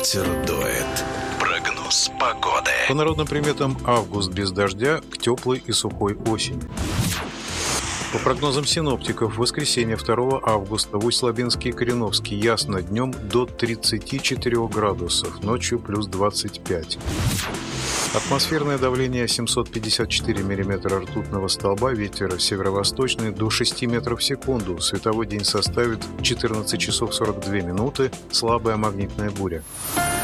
Ветер дует. Прогноз погоды. По народным приметам, август без дождя к теплой и сухой осени. По прогнозам синоптиков, в воскресенье 2 августа в Усть-Лабинске и Кореновске ясно, днем до 34 градусов, ночью плюс 25. Атмосферное давление 754 мм ртутного столба, ветер северо-восточный до 6 метров в секунду, световой день составит 14 часов 42 минуты, слабая магнитная буря.